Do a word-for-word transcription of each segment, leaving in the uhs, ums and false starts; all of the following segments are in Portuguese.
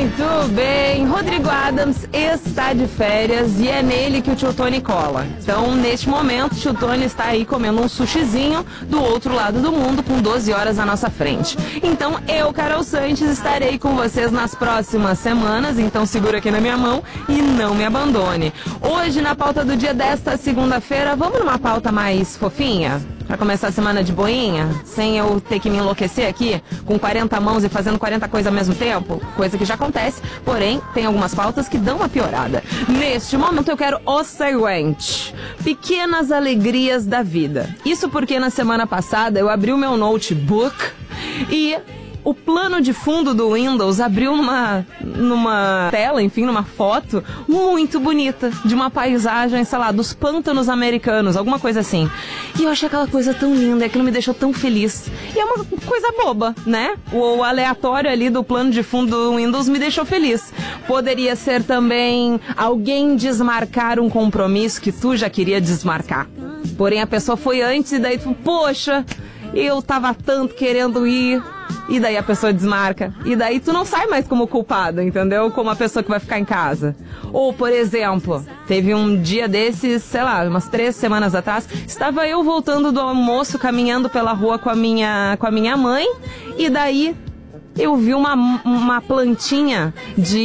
Muito bem, Rodrigo Adams está de férias e é nele que o tio Tony cola. Então, neste momento, o tio Tony está aí comendo um sushizinho do outro lado do mundo com doze horas à nossa frente. Então, eu, Carol Sanches, estarei com vocês nas próximas semanas, então segura aqui na minha mão e não me abandone. Hoje, na pauta do dia desta segunda-feira, vamos numa pauta mais fofinha? Pra começar a semana de boinha, sem eu ter que me enlouquecer aqui, com quarenta mãos e fazendo quarenta coisas ao mesmo tempo, coisa que já acontece, porém, tem algumas pautas que dão uma piorada. Neste momento eu quero o seguinte: pequenas alegrias da vida. Isso porque na semana passada eu abri o meu notebook e o plano de fundo do Windows abriu numa, numa tela, enfim, numa foto muito bonita, de uma paisagem, sei lá, dos pântanos americanos, alguma coisa assim. E eu achei aquela coisa tão linda, aquilo me deixou tão feliz. E é uma coisa boba, né? O, o aleatório ali do plano de fundo do Windows me deixou feliz. Poderia ser também alguém desmarcar um compromisso que tu já queria desmarcar. Porém, a pessoa foi antes e daí tu, poxa, eu tava tanto querendo ir. E daí a pessoa desmarca. E daí tu não sai mais como culpado, entendeu? Como a pessoa que vai ficar em casa. Ou, por exemplo, teve um dia desses, sei lá, umas três semanas atrás, estava eu voltando do almoço, caminhando pela rua com a minha, com a minha mãe, e daí eu vi uma, uma plantinha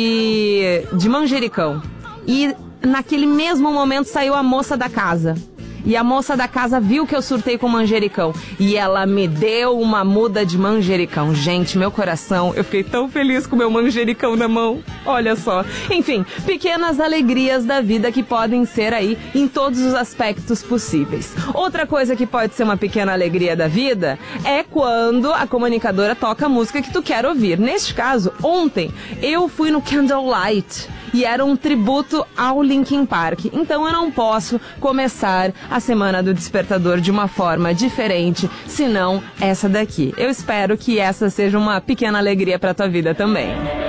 de, de manjericão. E naquele mesmo momento saiu a moça da casa. E a moça da casa viu que eu surtei com manjericão. E ela me deu uma muda de manjericão. Gente, meu coração, eu fiquei tão feliz com o meu manjericão na mão. Olha só. Enfim, pequenas alegrias da vida que podem ser aí em todos os aspectos possíveis. Outra coisa que pode ser uma pequena alegria da vida é quando a comunicadora toca a música que tu quer ouvir. Neste caso, ontem, eu fui no Candlelight. E era um tributo ao Linkin Park. Então eu não posso começar a semana do Despertador de uma forma diferente, senão essa daqui. Eu espero que essa seja uma pequena alegria para tua vida também.